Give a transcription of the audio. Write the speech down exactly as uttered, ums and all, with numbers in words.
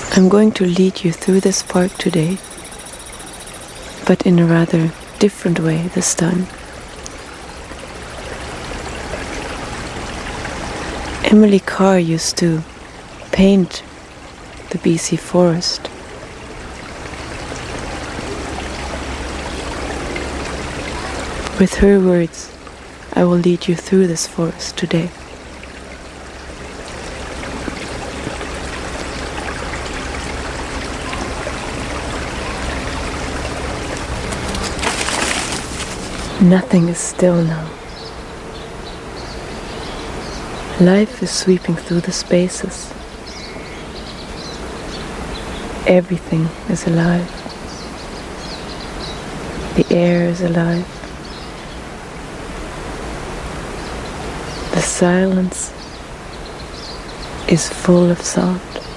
I'm going to lead you through this park today, but in a rather different way this time. Emily Carr used to paint the B C forest. With her words, I will lead you through this forest today. Nothing is still now. Life is sweeping through the spaces. Everything is alive. The air is alive. The silence is full of sound.